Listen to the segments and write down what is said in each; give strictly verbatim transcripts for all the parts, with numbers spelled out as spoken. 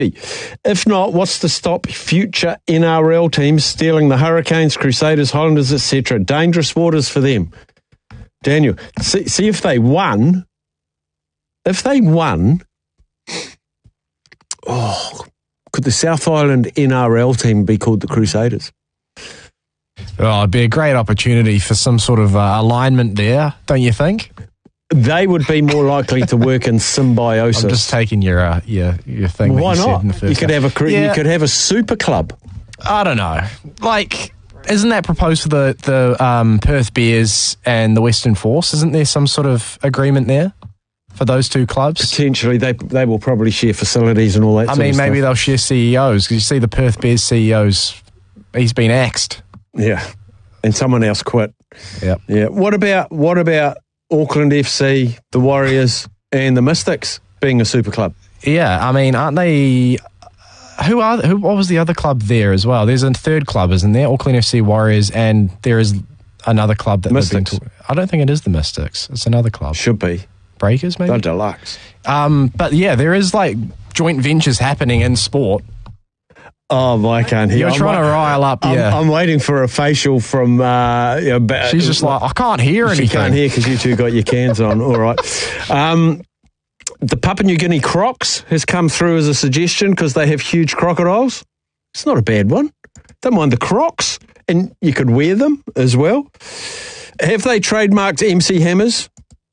If not, what's to stop future N R L teams stealing the Hurricanes, Crusaders, Highlanders, et cetera? Dangerous waters for them. Daniel, see, see if they won. If they won, oh, could the South Island N R L team be called the Crusaders? Oh, it'd be a great opportunity for some sort of uh, alignment there, don't you think? They would be more likely to work in symbiosis. I'm just taking your uh, your your thing. Well, why that you not? Said in the first you could half. have a yeah. you could have a super club. I don't know. Like, isn't that proposed for the the um, Perth Bears and the Western Force? Isn't there some sort of agreement there for those two clubs? Potentially, they they will probably share facilities and all that. I sort mean, of maybe stuff. they'll share C E Os because you see the Perth Bears C E Os. He's been axed. Yeah, and someone else quit. Yeah, yeah. What about what about Auckland F C, the Warriors, and the Mystics being a super club? Yeah, I mean, aren't they? Who are? Who? What was the other club there as well? There's a third club, isn't there? Auckland F C, Warriors, and there is another club that Mystics. Talk- I don't think it is the Mystics. It's another club. Should be Breakers, maybe. They're deluxe. Um, but yeah, there is like joint ventures happening in sport. Oh, I can't hear. You're I'm trying wa- to rile up, I'm, yeah. I'm waiting for a facial from... Uh, you know, ba- She's just like, I can't hear anything. She can't hear because you two got your cans on. All right. Um, the Papua New Guinea Crocs has come through as a suggestion because they have huge crocodiles. It's not a bad one. Don't mind the Crocs, and you could wear them as well. Have they trademarked M C Hammers?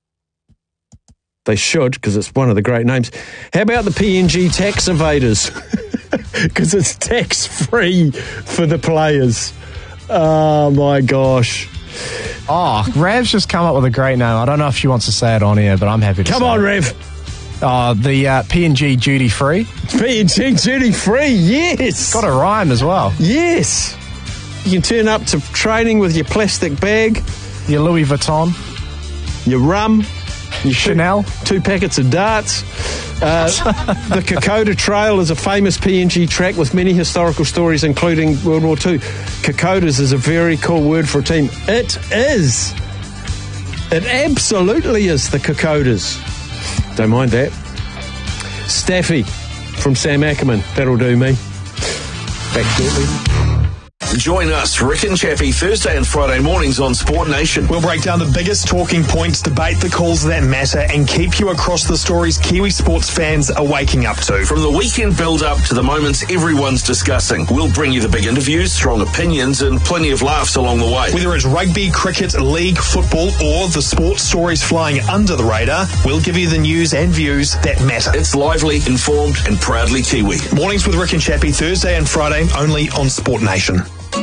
They should, because it's one of the great names. How about the P N G tax evaders? Because it's tax-free for the players. Oh, my gosh. Oh, Rav's just come up with a great name. I don't know if she wants to say it on air, but I'm happy to Come say on, it. Rev. Oh, the uh, P N G duty-free. P N G duty-free, yes. Got it rhymed as well. Yes. You can turn up to training with your plastic bag, Your Louis Vuitton. your rum, your Chanel. Two, two packets of darts. Uh, the Kokoda Trail is a famous P N G track with many historical stories, including World War Two. Kokodas is a very cool word for a team. It is. It absolutely is the Kokodas. Don't mind that. Staffy from Sam Ackerman. That'll do me. Back shortly. Join us, Rick and Chappie, Thursday and Friday mornings on Sport Nation. We'll break down the biggest talking points, debate the calls that matter, and keep you across the stories Kiwi sports fans are waking up to. From the weekend build-up to the moments everyone's discussing, we'll bring you the big interviews, strong opinions, and plenty of laughs along the way. Whether it's rugby, cricket, league, football, or the sports stories flying under the radar, we'll give you the news and views that matter. It's lively, informed, and proudly Kiwi. Mornings with Rick and Chappie, Thursday and Friday, only on Sport Nation.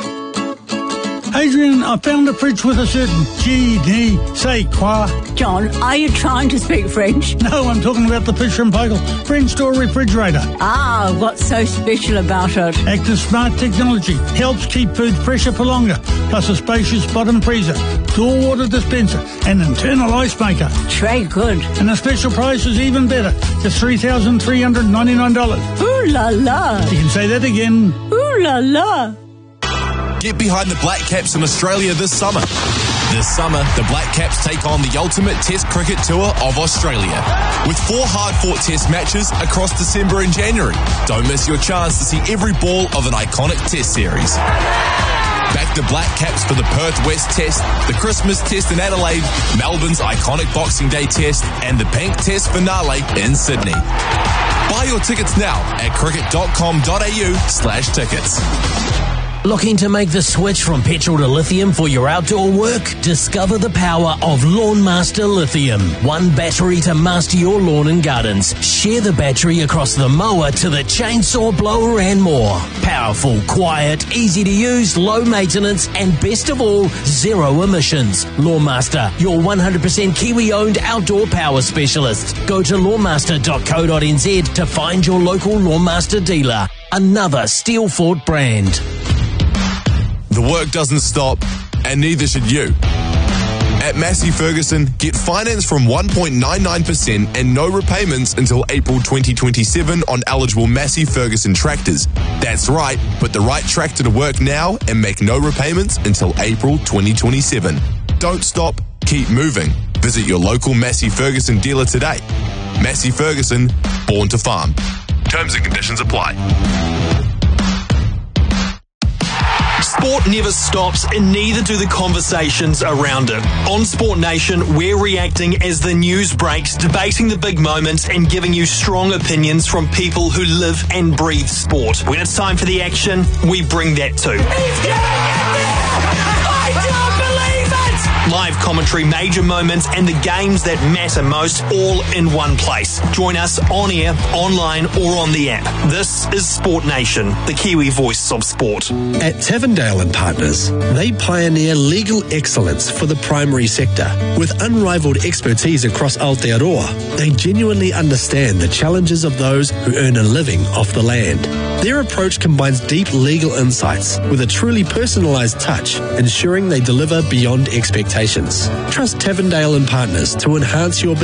Adrian, I found a fridge with a certain G D say quoi. John, are you trying to speak French? No, I'm talking about the Fisher and Paykel French door refrigerator. Ah, what's so special about it? Active Smart technology helps keep food fresher for longer, plus a spacious bottom freezer, door water dispenser, and internal ice maker. Très good. And the special price is even better, just three thousand three hundred ninety-nine dollars. Ooh la la. You can say that again. Ooh la la. Get behind the Black Caps in Australia this summer. This summer, the Black Caps take on the ultimate Test cricket tour of Australia, with four hard-fought Test matches across December and January. Don't miss your chance to see every ball of an iconic Test series. Back the Black Caps for the Perth West Test, the Christmas Test in Adelaide, Melbourne's iconic Boxing Day Test, and the Bank Test finale in Sydney. Buy your tickets now at cricket.com.au slash tickets. Looking to make the switch from petrol to lithium for your outdoor work? Discover the power of Lawnmaster Lithium. One battery to master your lawn and gardens. Share the battery across the mower to the chainsaw blower and more. Powerful, quiet, easy to use, low maintenance, and best of all, zero emissions. Lawnmaster, your one hundred percent Kiwi-owned outdoor power specialist. Go to lawnmaster dot co dot n z to find your local Lawnmaster dealer. Another Steelfort brand. The work doesn't stop, and neither should you. At Massey Ferguson, get finance from one point nine nine percent and no repayments until April twenty twenty-seven on eligible Massey Ferguson tractors. That's right, put the right tractor to work now and make no repayments until April twenty twenty-seven. Don't stop, keep moving. Visit your local Massey Ferguson dealer today. Massey Ferguson, born to farm. Terms and conditions apply. Sport never stops, and neither do the conversations around it. On Sport Nation, we're reacting as the news breaks, debating the big moments, and giving you strong opinions from people who live and breathe sport. When it's time for the action, we bring that too. He's getting in there! I don't believe it! Live commentary, major moments, and the games that matter most, all in one place. Join us on air, online, or on the app. This is Sport Nation, the Kiwi voice of sport. At Tavendale and Partners, they pioneer legal excellence for the primary sector. With unrivaled expertise across Aotearoa, they genuinely understand the challenges of those who earn a living off the land. Their approach combines deep legal insights with a truly personalised touch, ensuring they deliver beyond expectations. Trust Tavendale and Partners to enhance your business